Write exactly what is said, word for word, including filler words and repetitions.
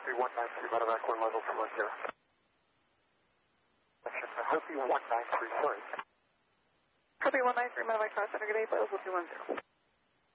Hopi one nine three, medevac one level two one zero. Hopi one nine three, sorry. Hopi one nine three, medevac five center, good eight, level two one zero.